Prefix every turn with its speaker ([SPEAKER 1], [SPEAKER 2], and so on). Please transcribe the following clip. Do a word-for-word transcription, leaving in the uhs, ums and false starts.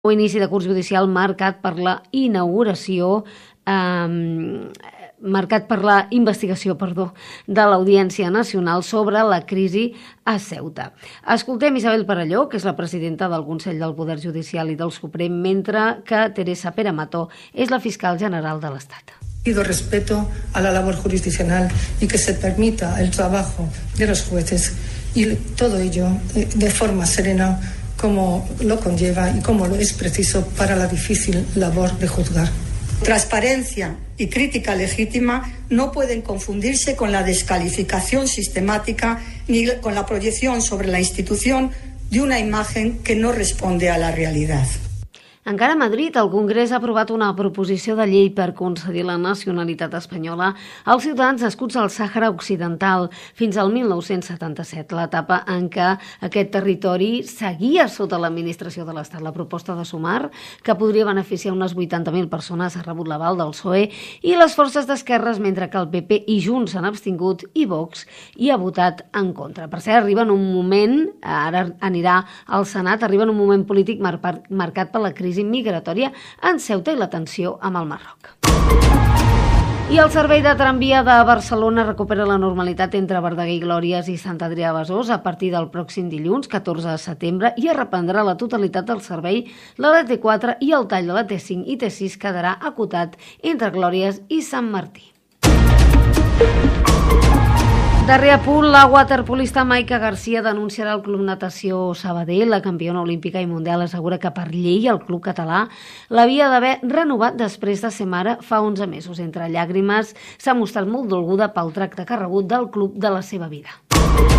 [SPEAKER 1] O inici de curs judicial marcat per la inauguració, eh, marcat per la investigació, perdó, de l'Audiència Nacional sobre la crisi a Ceuta. Escoltem Isabel Perelló, que és la presidenta del Consell del Poder Judicial i del Suprem, mentre que Teresa Peramató és la fiscal general de l'Estat.
[SPEAKER 2] Pido respeto a la labor jurisdiccional y que se permita el trabajo de los jueces y todo ello de forma serena como lo conlleva y como lo es preciso para la difícil labor de juzgar.
[SPEAKER 3] Transparencia y crítica legítima no pueden confundirse con la descalificación sistemática ni con la proyección sobre la institución de una imagen que no responde a la realidad.
[SPEAKER 1] Encara a Madrid, el Congrés ha aprovat una proposició de llei per concedir la nacionalitat espanyola als ciutadans nascuts al Sàhara Occidental fins al mil nou-cents setanta-set, l'etapa en què aquest territori seguia sota l'administració de l'Estat. La proposta de Sumar, que podria beneficiar unes vuitanta mil persones, ha rebut l'aval del P S O E i les forces d'esquerres, mentre que el P P i Junts s'han abstingut i Vox hi ha votat en contra. Per cert, arriba en un moment, ara anirà al Senat, arriba en un moment polític marcat per la crisi migratòria en Ceuta i la tensió amb el Marroc. I el servei de tramvia de Barcelona recupera la normalitat entre Verdaguer i Glòries i Sant Adrià de Besòs a partir del pròxim dilluns, catorze de setembre, i es reprendrà la totalitat del servei. La de T quatre i el tall de la T cinc i T sis quedarà acotat entre Glòries i Sant Martí. Darrer apunt, la waterpolista Maica Garcia denunciarà el Club Natació Sabadell. La campiona olímpica i mundial assegura que per llei el club català l'havia d'haver renovat després de ser mare fa onze mesos. Entre llàgrimes, s'ha mostrat molt dolguda pel tracte que ha rebut del club de la seva vida.